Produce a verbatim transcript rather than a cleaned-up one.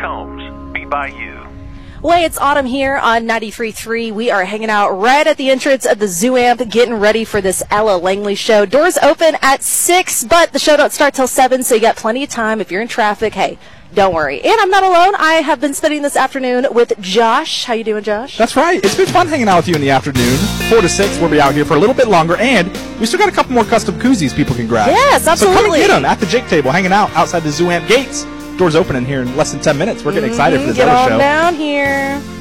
Combs, Be By You. Way, it's Autumn here on ninety-three point three. We are hanging out right at the entrance of the Zoo Amp, getting ready for this Ella Langley show. Doors open at six, but the show don't start till seven, so you got plenty of time. If you're in traffic, hey, don't worry. And I'm not alone. I have been spending this afternoon with Josh. How you doing, Josh? That's right. It's been fun hanging out with you in the afternoon. Four to six, we'll be out here for a little bit longer, and we still got a couple more custom koozies people can grab. Yes, absolutely. So come and get them at the Jake table, hanging out outside the Zoo Amp gates. Doors opening here in less than ten minutes. We're getting excited mm-hmm. for this Get other on show. Down here.